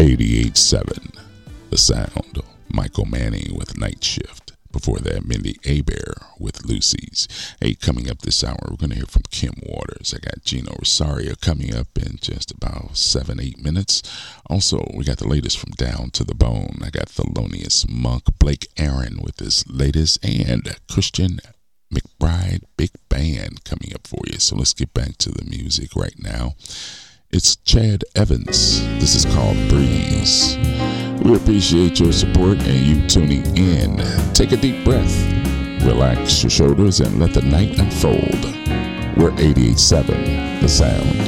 88.7 The Sound. Michael Manning with Night Shift. Before that, Mindy Abair with Lucy's. Hey, coming up this hour, we're going to hear from Kim Waters. I got Gino Rosario coming up in just about 7-8 minutes. Also, we got the latest from Down to the Bone. I got Thelonious Monk, Blake Aaron with his latest, and Christian McBride Big Band coming up for you. So let's get back to the music right now. It's Chad Evans. This is called Breeze. We appreciate your support and you tuning in. Take a deep breath, relax your shoulders, and let the night unfold. We're 88.7 The Sound.